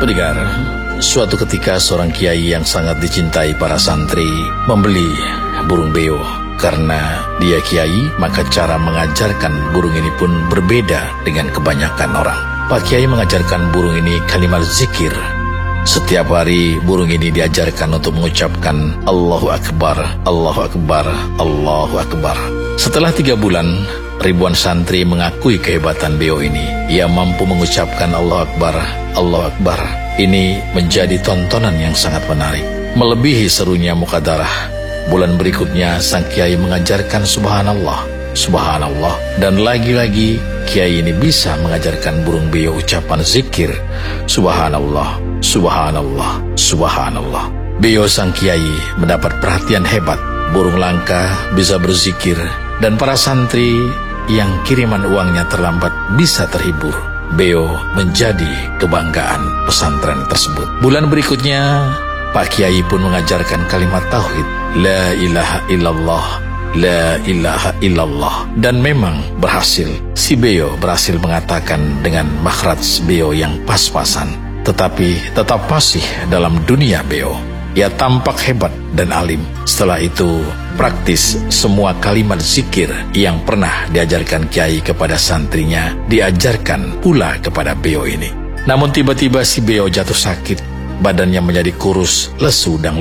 Pendengar, suatu ketika seorang kiai yang sangat dicintai para santri membeli burung beo. Karena dia kiai, maka cara mengajarkan burung ini pun berbeda dengan kebanyakan orang. Pak Kiai mengajarkan burung ini kalimat zikir. Setiap hari burung ini diajarkan untuk mengucapkan Allahu Akbar, Allahu Akbar, Allahu Akbar. Setelah 3 bulan, ribuan santri mengakui kehebatan beo ini. Ia mampu mengucapkan Allahu Akbar, Allahu Akbar. Ini menjadi tontonan yang sangat menarik. Melebihi serunya mukadarah. Bulan berikutnya sang kiai mengajarkan Subhanallah, Subhanallah. Dan lagi-lagi kiai ini bisa mengajarkan burung beo ucapan zikir Subhanallah, Subhanallah, Subhanallah. Beo sang kiai mendapat perhatian hebat. Burung langka bisa berzikir dan para santri yang kiriman uangnya terlambat bisa terhibur. Beo menjadi kebanggaan pesantren tersebut. Bulan berikutnya Pak Kiai pun mengajarkan kalimat tauhid, La ilaha illallah, La ilaha illallah. Dan memang berhasil. Si beo berhasil mengatakan dengan makhraj beo yang pas-pasan. Tetapi tetap fasih dalam dunia beo. Ia tampak hebat dan alim. Setelah itu, praktis semua kalimat zikir yang pernah diajarkan kiai kepada santrinya diajarkan pula kepada beo ini. Namun tiba-tiba si beo jatuh sakit. Badannya menjadi kurus, lesu dan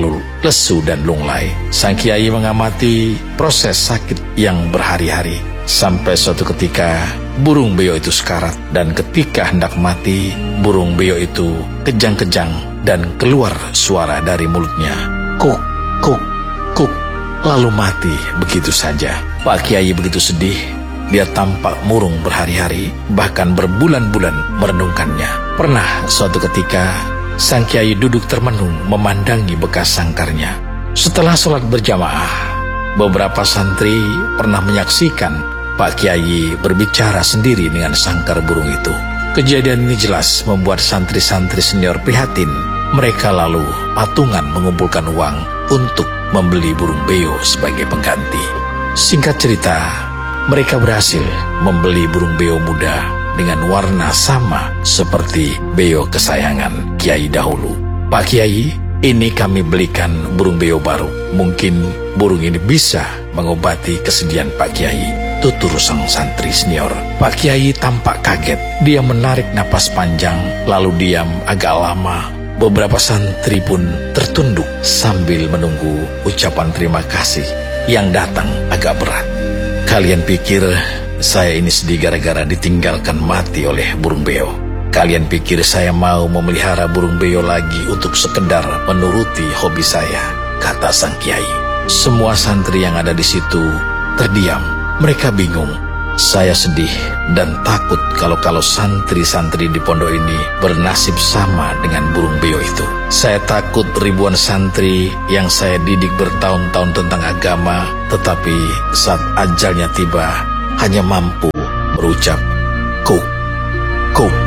lunglai. Sang kiai mengamati proses sakit yang berhari-hari. Sampai suatu ketika burung beo itu sekarat. Dan ketika hendak mati, burung beo itu kejang-kejang dan keluar suara dari mulutnya. Kuk, kuk, kuk. Lalu mati begitu saja. Pak Kiai begitu sedih. Dia tampak murung berhari-hari, bahkan berbulan-bulan merenungkannya. Pernah suatu ketika sang kiai duduk termenung memandangi bekas sangkarnya. Setelah sholat berjamaah, beberapa santri pernah menyaksikan Pak Kiai berbicara sendiri dengan sangkar burung itu. Kejadian ini jelas membuat santri-santri senior prihatin. Mereka lalu patungan mengumpulkan uang untuk membeli burung beo sebagai pengganti. Singkat cerita, mereka berhasil membeli burung beo muda dengan warna sama seperti beo kesayangan Kiai dahulu. Pak Kiai, ini kami belikan burung beo baru. Mungkin burung ini bisa mengobati kesedihan Pak Kiai, tutur sang santri senior. Pak Kiai tampak kaget. Dia menarik napas panjang, lalu diam agak lama. Beberapa santri pun tertunduk sambil menunggu ucapan terima kasih yang datang agak berat. Kalian pikir saya ini sedih gara-gara ditinggalkan mati oleh burung beo? Kalian pikir saya mau memelihara burung beo lagi untuk sekedar menuruti hobi saya? Kata sang kiai. Semua santri yang ada di situ terdiam. Mereka bingung. Saya sedih dan takut kalau santri-santri di pondok ini bernasib sama dengan burung beo itu. Saya takut ribuan santri yang saya didik bertahun-tahun tentang agama, tetapi saat ajalnya tiba hanya mampu berucap kuk, kuk.